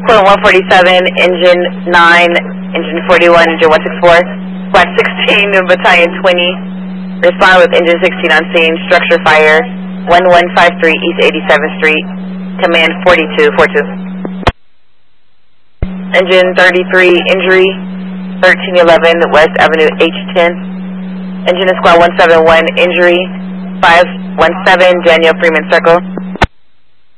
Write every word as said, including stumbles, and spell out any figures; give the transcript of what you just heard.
Point one forty-seven, engine nine, engine forty-one, engine one sixty-four. Squad sixteen, battalion twenty. Respond with engine sixteen on scene, structure fire, one one five three East eighty-seventh Street, command forty-two forty-two. Engine thirty-three, injury, thirteen eleven West Avenue H ten. Engine squad one seven one, injury, five one seven Daniel Freeman Circle.